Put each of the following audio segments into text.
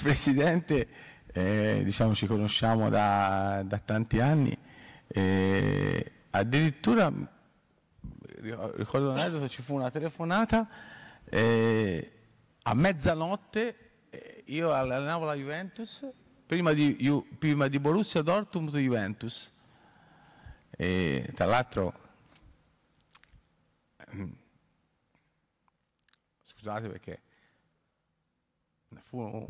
Presidente, diciamo ci conosciamo da tanti anni, addirittura ricordo un aneddoto, ci fu una telefonata a mezzanotte, io allenavo la Juventus, prima di Borussia Dortmund Juventus, e tra l'altro scusate perché fu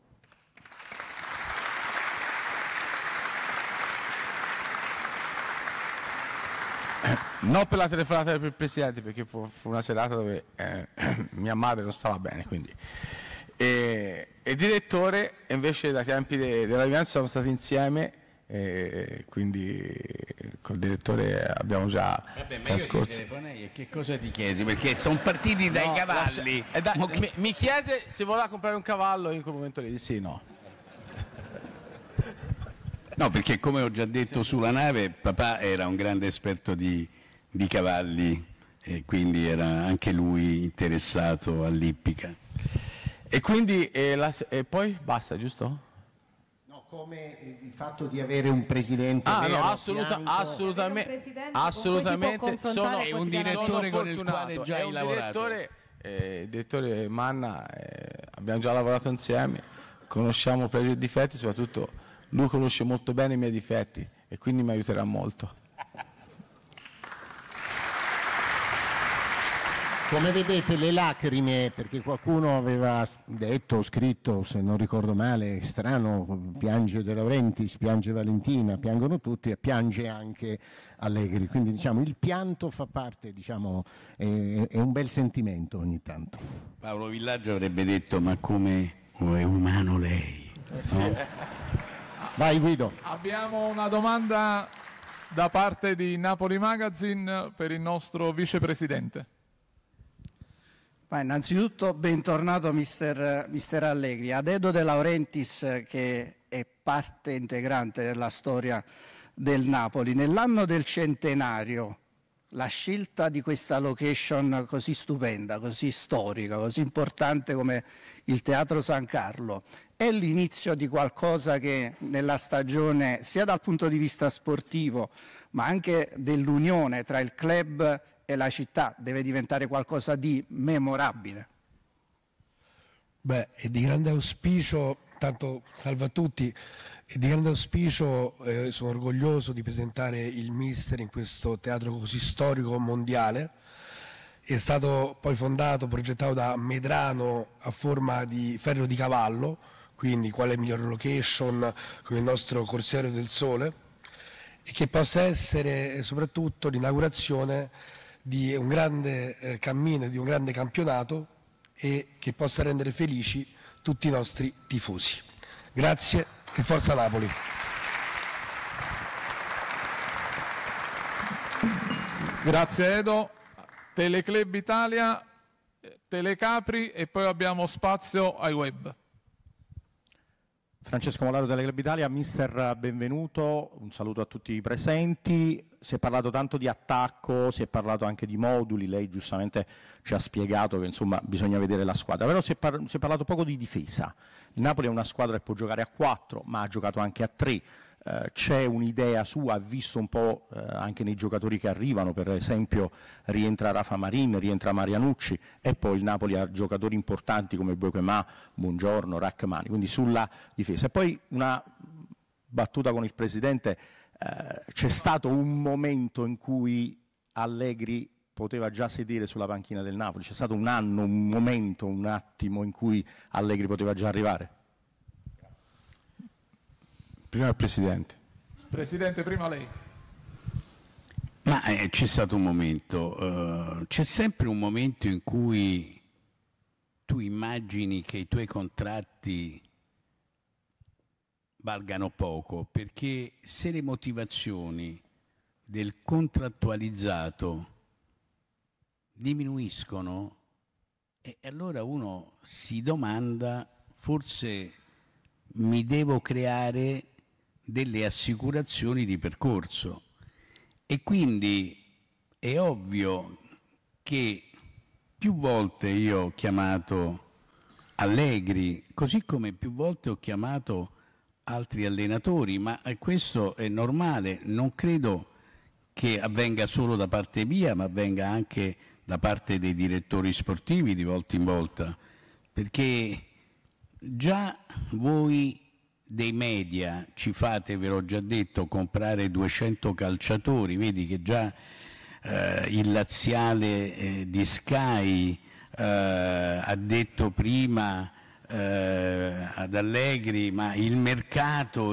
non per la telefonata del Presidente, perché fu una serata dove mia madre non stava bene, quindi e direttore invece dai tempi della Juventus siamo stati insieme, quindi col direttore abbiamo già trascorso. Io telefonai e che cosa ti chiesi? Perché sono partiti dai cavalli. Mi chiese se voleva comprare un cavallo e in quel momento le dissi no. No, perché come ho già detto sulla nave, papà era un grande esperto di cavalli e quindi era anche lui interessato all'ippica. E quindi e poi basta, giusto? No, come il fatto di avere un presidente vero, assolutamente sono è un direttore con il quale già hai lavorato. Il direttore Manna, abbiamo già lavorato insieme, conosciamo pregi e difetti, soprattutto lui conosce molto bene i miei difetti e quindi mi aiuterà molto. Come vedete le lacrime, perché qualcuno aveva detto o scritto, se non ricordo male, strano, piange De Laurentiis, piange Valentina, piangono tutti e piange anche Allegri, quindi diciamo il pianto fa parte, diciamo, è un bel sentimento ogni tanto. Paolo Villaggio avrebbe detto ma come è umano lei? No? Vai Guido. Abbiamo una domanda da parte di Napoli Magazine per il nostro vicepresidente. Ma innanzitutto bentornato mister Allegri. A dedo De Laurentiis, che è parte integrante della storia del Napoli, nell'anno del centenario la scelta di questa location così stupenda, così storica, così importante come il Teatro San Carlo è l'inizio di qualcosa che nella stagione, sia dal punto di vista sportivo ma anche dell'unione tra il club e la città, deve diventare qualcosa di memorabile? Beh, è di grande auspicio, tanto salve a tutti, è di grande auspicio, sono orgoglioso di presentare il Mister in questo teatro così storico mondiale. È stato poi fondato, progettato da Medrano a forma di ferro di cavallo, quindi quale miglior location con il nostro Corsiero del Sole, e che possa essere soprattutto l'inaugurazione di un grande cammino, di un grande campionato e che possa rendere felici tutti i nostri tifosi. Grazie e forza Napoli! Grazie Edo. Teleclub Italia, Telecapri e poi abbiamo spazio ai web. Francesco Molaro, Teleclub Italia. Mister, benvenuto, un saluto a tutti i presenti. Si è parlato tanto di attacco, si è parlato anche di moduli, lei giustamente ci ha spiegato che insomma bisogna vedere la squadra, però si è parlato poco di difesa. Il Napoli è una squadra che può giocare a 4, ma ha giocato anche a 3. C'è un'idea sua, ha visto un po' anche nei giocatori che arrivano, per esempio rientra Rafa Marin, rientra Marianucci e poi il Napoli ha giocatori importanti come Boquemà, Buongiorno, Rachmani, quindi sulla difesa. E poi una battuta con il Presidente, c'è stato un momento in cui Allegri poteva già sedere sulla panchina del Napoli, c'è stato un anno, un momento, un attimo in cui Allegri poteva già arrivare? Prima il Presidente. Presidente, prima lei. Ma c'è stato un momento, c'è sempre un momento in cui tu immagini che i tuoi contratti valgano poco, perché se le motivazioni del contrattualizzato diminuiscono, e allora uno si domanda, forse mi devo creare delle assicurazioni di percorso. E quindi è ovvio che più volte io ho chiamato Allegri, così come più volte ho chiamato altri allenatori, ma questo è normale, non credo che avvenga solo da parte mia, ma avvenga anche da parte dei direttori sportivi di volta in volta, perché già voi dei media ci fate, ve l'ho già detto, comprare 200 calciatori, vedi che già il laziale di Sky ha detto prima ad Allegri, ma il mercato,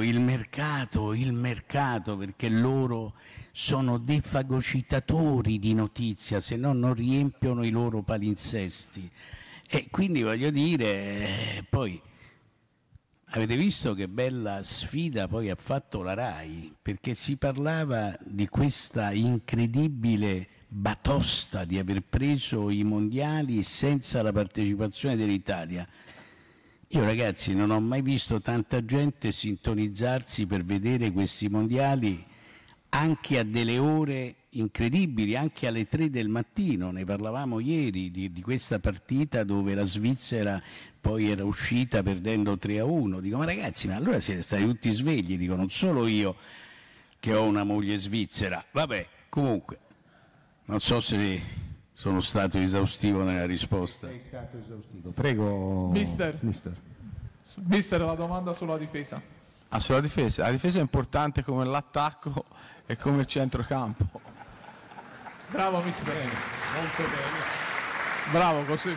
perché loro sono dei fagocitatori di notizia, se no non riempiono i loro palinsesti. E quindi voglio dire, poi avete visto che bella sfida poi ha fatto la RAI, perché si parlava di questa incredibile batosta di aver preso i mondiali senza la partecipazione dell'Italia. Io ragazzi non ho mai visto tanta gente sintonizzarsi per vedere questi mondiali anche a delle ore incredibili, anche alle 3 del mattino. Ne parlavamo ieri di questa partita dove la Svizzera poi era uscita perdendo 3-1. Dico, ma ragazzi, ma allora siete stati tutti svegli? Dico, non solo io che ho una moglie svizzera. Vabbè, comunque, non so se sono stato esaustivo nella risposta. Sei stato esaustivo. Prego, Mister, la domanda sulla difesa. Sulla difesa. La difesa è importante come l'attacco e come il centrocampo. Bravo mister, molto bene. Bravo così.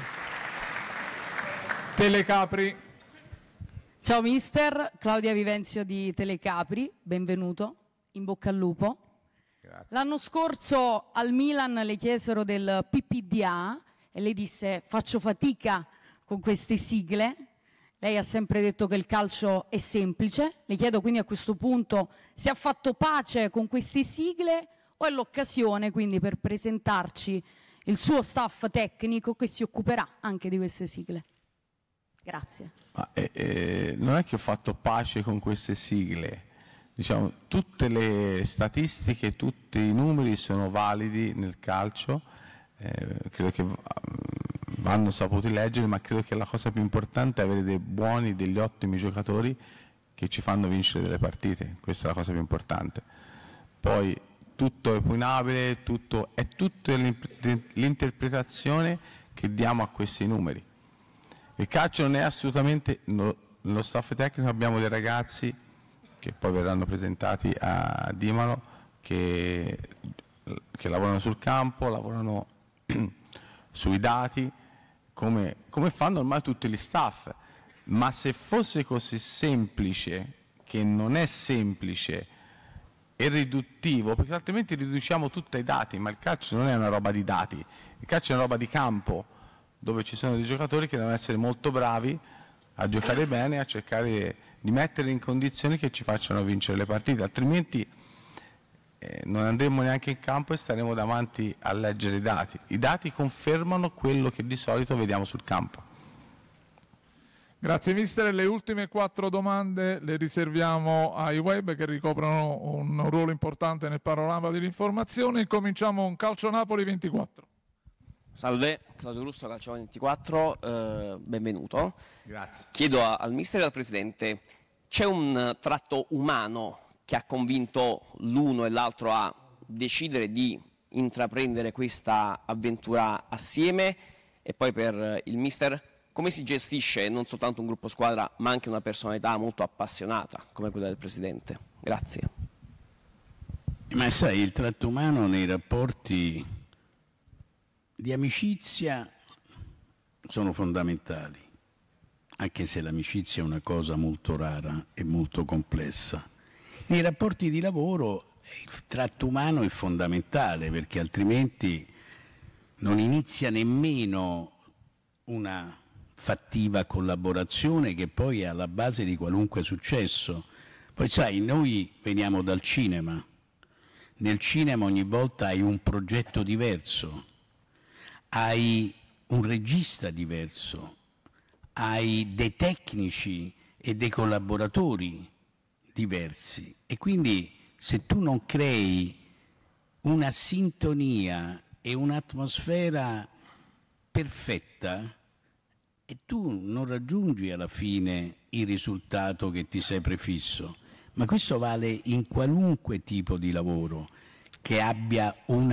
Telecapri. Ciao mister, Claudia Vivenzio di Telecapri, benvenuto, in bocca al lupo. Grazie. L'anno scorso al Milan le chiesero del PPDA e lei disse faccio fatica con queste sigle. Lei ha sempre detto che il calcio è semplice. Le chiedo quindi a questo punto se ha fatto pace con queste sigle o è l'occasione quindi per presentarci il suo staff tecnico che si occuperà anche di queste sigle. Grazie. Non è che ho fatto pace con queste sigle. Diciamo, tutte le statistiche, tutti i numeri sono validi nel calcio. Credo che vanno saputi leggere, ma credo che la cosa più importante è avere dei buoni, degli ottimi giocatori che ci fanno vincere delle partite. Questa è la cosa più importante. Poi tutto è opinabile, è tutta l'interpretazione che diamo a questi numeri. Il calcio non è assolutamente, nello staff tecnico abbiamo dei ragazzi che poi verranno presentati a Dimano che lavorano sul campo, lavorano sui dati, come fanno ormai tutti gli staff. Ma se fosse così semplice, che non è semplice, e riduttivo, perché altrimenti riduciamo tutto ai dati, ma il calcio non è una roba di dati, il calcio è una roba di campo, dove ci sono dei giocatori che devono essere molto bravi a giocare bene, a cercare di mettere in condizioni che ci facciano vincere le partite, altrimenti non andremo neanche in campo e staremo davanti a leggere i dati. I dati confermano quello che di solito vediamo sul campo. Grazie mister, le ultime 4 domande le riserviamo ai web che ricoprono un ruolo importante nel panorama dell'informazione. Cominciamo con Calcio Napoli 24. Salve, Claudio Russo, Calcio 24, benvenuto. Grazie. Chiedo al mister e al presidente, c'è un tratto umano che ha convinto l'uno e l'altro a decidere di intraprendere questa avventura assieme? E poi per il mister, come si gestisce non soltanto un gruppo squadra ma anche una personalità molto appassionata come quella del presidente? Grazie. Ma sai, il tratto umano nei rapporti di amicizia sono fondamentali, anche se l'amicizia è una cosa molto rara e molto complessa. Nei rapporti di lavoro il tratto umano è fondamentale, perché altrimenti non inizia nemmeno una fattiva collaborazione che poi è alla base di qualunque successo. Poi sai, noi veniamo dal cinema. Nel cinema ogni volta hai un progetto diverso, hai un regista diverso, hai dei tecnici e dei collaboratori diversi, e quindi se tu non crei una sintonia e un'atmosfera perfetta e tu non raggiungi alla fine il risultato che ti sei prefisso. Ma questo vale in qualunque tipo di lavoro che abbia una